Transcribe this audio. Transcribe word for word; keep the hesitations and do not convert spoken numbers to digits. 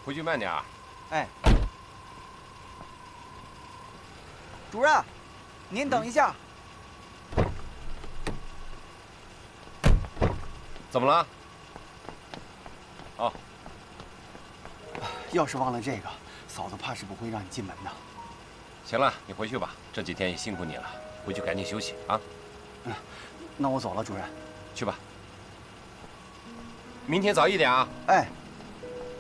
回去慢点啊。 哎，主任，您等一下。 怎么了？哦， 要是忘了这个，嫂子怕是不会让你进门的。 行了，你回去吧，这几天也辛苦你了，回去赶紧休息啊。 嗯，那我走了，主任。 去吧。明天早一点啊。 哎。